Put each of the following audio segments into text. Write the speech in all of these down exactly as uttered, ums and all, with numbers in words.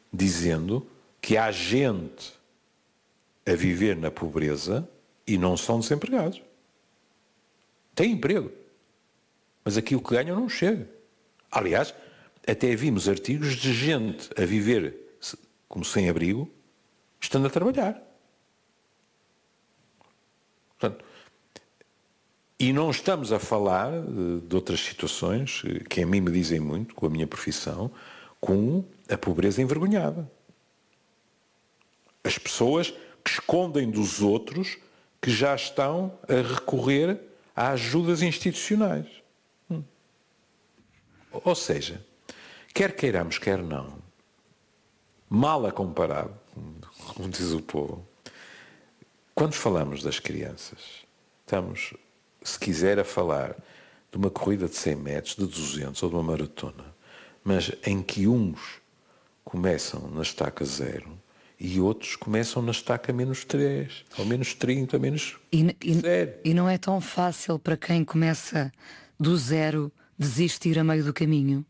dizendo que há gente a viver na pobreza e não são desempregados. Têm emprego, mas aquilo que ganham não chega. Aliás, até vimos artigos de gente a viver como sem-abrigo, estando a trabalhar. Portanto, e não estamos a falar de, de outras situações que a mim me dizem muito, com a minha profissão, como a pobreza envergonhada. As pessoas que escondem dos outros que já estão a recorrer a ajudas institucionais. Hum. Ou seja, quer queiramos, quer não, mal a comparado, como diz o povo, quando falamos das crianças, estamos, se quiser, a falar de uma corrida de cem metros, de duzentos ou de uma maratona, mas em que uns começam na estaca zero e outros começam na estaca menos três, ou menos trinta, ou menos e, e, zero. E não é tão fácil para quem começa do zero desistir a meio do caminho?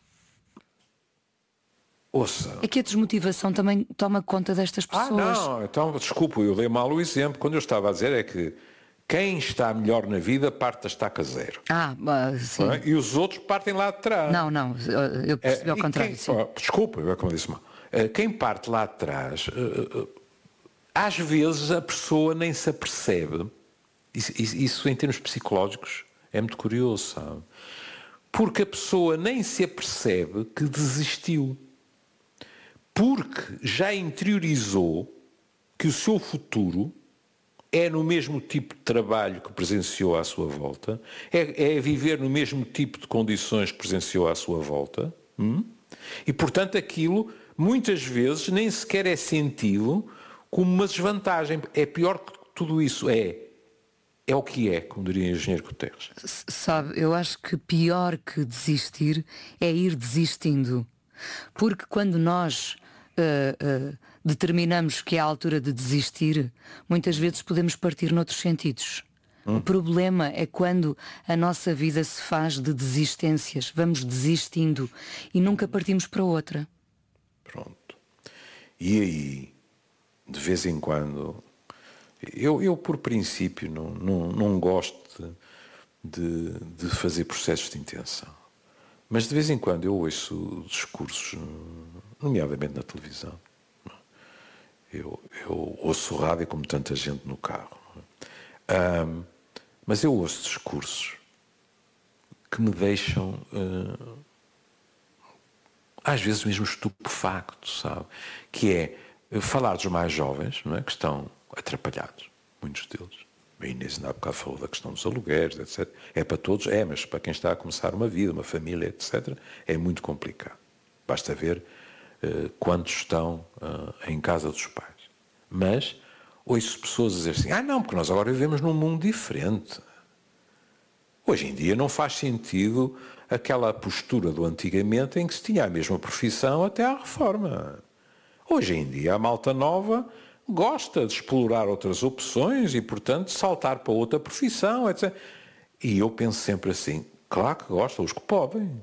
Ouça. É que a desmotivação também toma conta destas pessoas. Ah, não, então, desculpa, eu dei mal o exemplo. Quando eu estava a dizer é que quem está melhor na vida parte da estaca zero. Ah, uh, sim. É? E os outros partem lá de trás. Não, não, eu percebi é, ao contrário. Quem, sim. oh, desculpa, é como eu disse mal. Quem parte lá de trás, uh, uh, às vezes a pessoa nem se apercebe. Isso, isso, isso em termos psicológicos é muito curioso, sabe? Porque a pessoa nem se apercebe que desistiu. Porque já interiorizou que o seu futuro é no mesmo tipo de trabalho que presenciou à sua volta, é, é viver no mesmo tipo de condições que presenciou à sua volta, hum? E, portanto, aquilo, muitas vezes, nem sequer é sentido como uma desvantagem. É pior que tudo isso. É, é o que é, como diria o engenheiro Guterres. Sabe, eu acho que pior que desistir é ir desistindo. Porque quando nós uh, uh, determinamos que é a altura de desistir, muitas vezes podemos partir noutros sentidos. Hum. O problema é quando a nossa vida se faz de desistências. Vamos desistindo e nunca partimos para outra. Pronto. E aí, de vez em quando, eu, eu por princípio não, não, não gosto de, de fazer processos de intenção. Mas de vez em quando eu ouço discursos, nomeadamente na televisão. Eu, eu ouço rádio como tanta gente no carro. Um, mas eu ouço discursos que me deixam, uh, às vezes mesmo estupefacto, sabe? Que é falar dos mais jovens, não é? Que estão atrapalhados, muitos deles. A Inês ainda há bocado falou da questão dos alugueres, etcétera. É para todos, é, mas para quem está a começar uma vida, uma família, etcétera, é muito complicado. Basta ver uh, quantos estão uh, em casa dos pais. Mas ouço pessoas dizer assim, ah não, porque nós agora vivemos num mundo diferente. Hoje em dia não faz sentido aquela postura do antigamente em que se tinha a mesma profissão até à reforma. Hoje em dia a malta nova gosta de explorar outras opções e, portanto, saltar para outra profissão, etcétera. E eu penso sempre assim, claro que gostam, os que podem.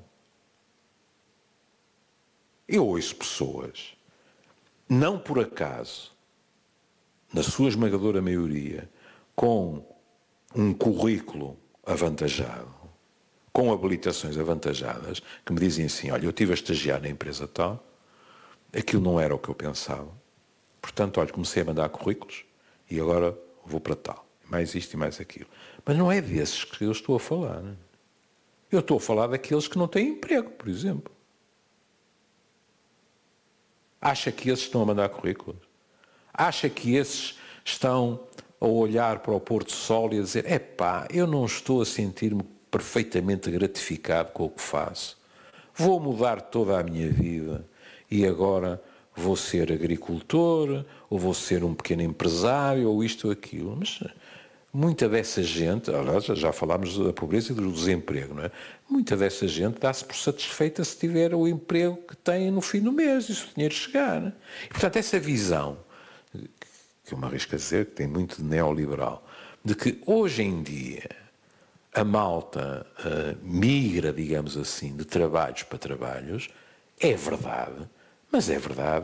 Eu ouço pessoas, não por acaso, na sua esmagadora maioria, com um currículo avantajado, com habilitações avantajadas, que me dizem assim, olha, eu estive a estagiar na empresa tal, aquilo não era o que eu pensava, portanto, olha, comecei a mandar currículos e agora vou para tal, mais isto e mais aquilo. Mas não é desses que eu estou a falar. Né? Eu estou a falar daqueles que não têm emprego, por exemplo. Acha que esses estão a mandar currículos? Acha que esses estão a olhar para o Porto Sol e a dizer, epá, eu não estou a sentir-me perfeitamente gratificado com o que faço. Vou mudar toda a minha vida e agora vou ser agricultor, ou vou ser um pequeno empresário, ou isto ou aquilo. Mas muita dessa gente, aliás, já falámos da pobreza e do desemprego, não é? Muita dessa gente dá-se por satisfeita se tiver o emprego que tem no fim do mês e se o dinheiro chegar. E, portanto, essa visão, que eu me arrisco a dizer, que tem muito de neoliberal, de que hoje em dia a malta uh, migra, digamos assim, de trabalhos para trabalhos, é verdade, mas é verdade